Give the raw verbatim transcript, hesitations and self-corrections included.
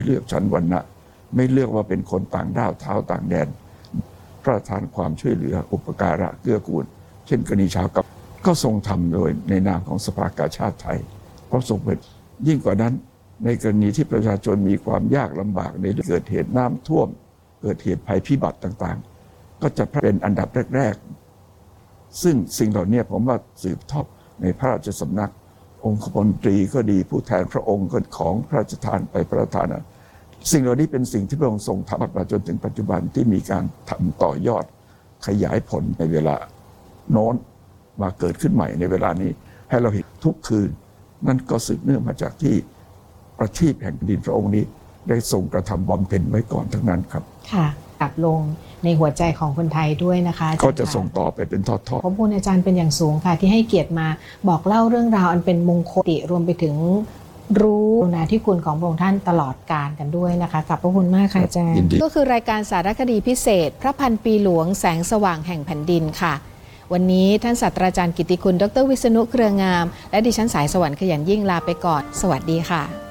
เลือกชั้นวรรณะไม่เลือกว่าเป็นคนต่างด้าวเท้าต่างแดนพระราชทานความช่วยเหลืออุปการะเกื้อกูลเช่นกรณีชาวกับก็ทรงทำโดยในนามของสภากาชาดไทยเพราะทรงเป็นยิ่งกว่านั้นในกรณีที่ประชาชนมีความยากลำบากในเกิดเหตุน้ำท่วมเกิดเหตุภัยพิบัติต่างๆก็จะเป็นอันดับแรกๆซึ่งสิ่งเหล่านี้ผมว่าสืบทอดในพระราชสำนักองคมนตรีก็ดีผู้แทนพระองค์ก็ของพระราชทานไปพระราชทานสิ่งเหล่านี้เป็นสิ่งที่พระองค์ทรงทำมาจนถึงปัจจุบันที่มีการทำต่อยอดขยายผลในเวลาโน้นมาเกิดขึ้นใหม่ในเวลานี้ให้เราเห็นทุกคืนนั่นก็สืบเนื่องมาจากที่ประทีปแห่งดินพระองค์นี้ได้ทรงกระทำบำเพ็ญไว้ก่อนทั้งนั้นครับค่ะกลับลงในหัวใจของคนไทยด้วยนะคะก็จะส่งต่อไปเป็นทอดๆขอบคุณอาจารย์เป็นอย่างสูงค่ะที่ให้เกียรติมาบอกเล่าเรื่องราวอันเป็นมงคลรวมไปถึงรู้นะที่คุณของพระองค์ท่านตลอดกาลกันด้วยนะคะขอบพระคุณมากค่ะอาจารย์ก็คือรายการสารคดีพิเศษพระพันปีหลวงแสงสว่างแห่งแผ่นดินค่ะวันนี้ท่านศาสตราจารย์กิตติคุณดรวิษณุเครืองามและดิฉันสายสวรรค์ขยันยิ่งลาไปก่อนสวัสดีค่ะ